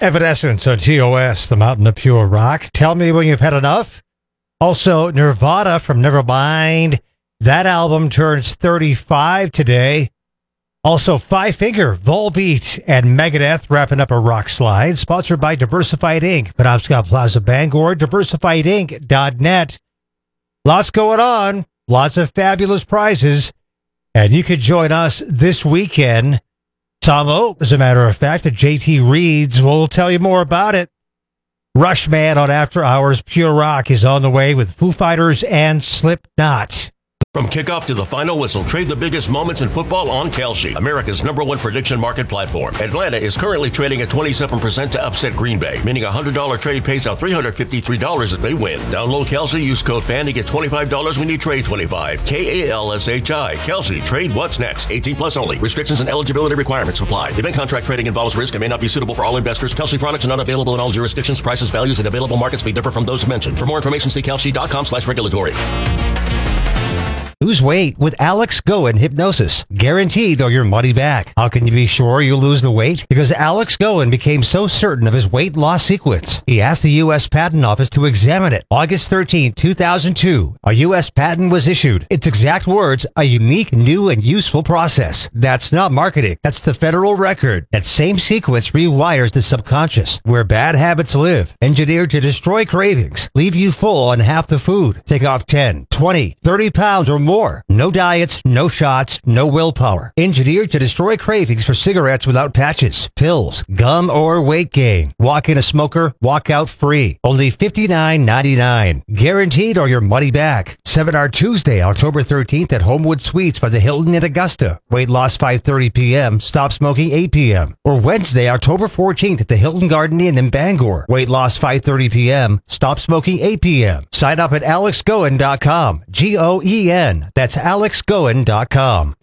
Evanescence on TOS, the Mountain of Pure Rock. Tell me when you've had enough. Also, Nirvana from Nevermind. That album turns 35 today. Also, Five Finger, Volbeat, and Megadeth wrapping up a rock slide. Sponsored by Diversified Inc. Penobscot Plaza, Bangor. DiversifiedInc.net. Lots going on. Lots of fabulous prizes. And you could join us this weekend. Tomo, as a matter of fact, at JT Reed's. We'll tell you more about it. Rushman on After Hours Pure Rock is on the way with Foo Fighters and Slipknot. From kickoff to the final whistle, trade the biggest moments in football on Kalshi, America's #1 prediction market platform. Atlanta is currently trading at 27% to upset Green Bay, meaning a $100 trade pays out $353 if they win. Download Kalshi, use code FAN to get $25 when you trade 25. KALSHI. Kalshi. Trade what's next. 18 plus only. Restrictions and eligibility requirements apply. Event contract trading involves risk and may not be suitable for all investors. Kalshi products are not available in all jurisdictions. Prices, values, and available markets may differ from those mentioned. For more information, see kalshi.com/regulatory. Lose weight with Alex Goen Hypnosis. Guaranteed or your money back. How can you be sure you lose the weight? Because Alex Goen became so certain of his weight loss sequence. He asked the U.S. Patent Office to examine it. August 13, 2002, a U.S. patent was issued. Its exact words, a unique, new, and useful process. That's not marketing. That's the federal record. That same sequence rewires the subconscious, where bad habits live. Engineered to destroy cravings. Leave you full on half the food. Take off 10, 20, 30 pounds or more. No diets, no shots, no willpower. Engineered to destroy cravings for cigarettes without patches, pills, gum, or weight gain. Walk in a smoker, walk out free. Only $59.99. Guaranteed or your money back. Seminar Tuesday, October 13th at Homewood Suites by the Hilton in Augusta. Weight loss 5:30 p.m. Stop smoking 8 p.m. Or Wednesday, October 14th at the Hilton Garden Inn in Bangor. Weight loss 5:30 p.m. Stop smoking 8 p.m. Sign up at alexgoen.com. Goen. That's alexgoen.com.